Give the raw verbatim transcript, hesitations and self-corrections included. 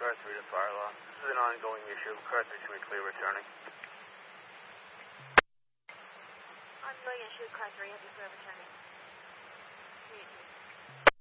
car three to fire law. This is an ongoing issue. Car three to be clear returning. Ongoing issue, car three, have you clear returning. three to